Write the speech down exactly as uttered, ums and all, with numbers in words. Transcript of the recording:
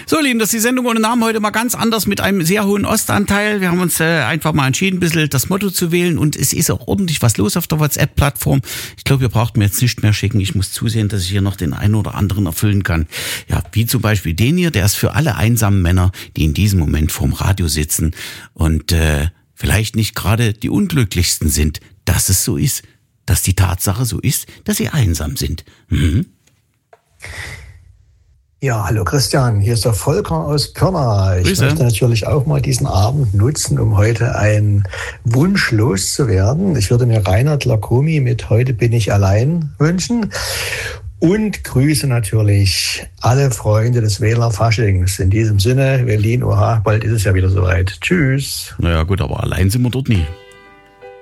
So, Lieben, das ist die Sendung ohne Namen heute mal ganz anders mit einem sehr hohen Ostanteil. Wir haben uns äh, einfach mal entschieden, ein bisschen das Motto zu wählen und es ist auch ordentlich was los auf der WhatsApp-Plattform. Ich glaube, ihr braucht mir jetzt nicht mehr schicken. Ich muss zusehen, dass ich hier noch den einen oder anderen erfüllen kann. Ja, wie zum Beispiel den hier, der ist für alle einsamen Männer, die in diesem Moment vorm Radio sitzen und äh, vielleicht nicht gerade die unglücklichsten sind, dass es so ist, dass die Tatsache so ist, dass sie einsam sind. Mhm. Ja, hallo Christian, hier ist der Volker aus Pirna. Ich Grüße. möchte natürlich auch mal diesen Abend nutzen, um heute einen Wunsch loszuwerden. Ich würde mir Reinhard Lacomi mit Heute bin ich allein wünschen. Und grüße natürlich alle Freunde des Wähler Faschings. In diesem Sinne, Berlin, oha, bald ist es ja wieder soweit. Tschüss. Naja gut, aber allein sind wir dort nie.